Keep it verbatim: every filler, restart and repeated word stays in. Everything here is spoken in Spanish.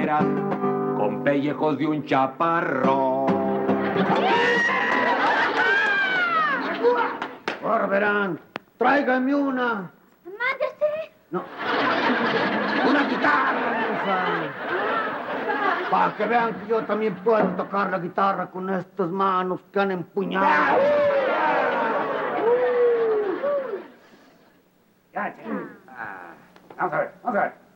caderas con pellejos de un chaparrón. Barberán, tráigame una. Mándese. No. Una guitarra, moza. Para que vean que yo también puedo tocar la guitarra con estas manos que han empuñado. Ya, che. Ah, vamos a ver, vamos a ver.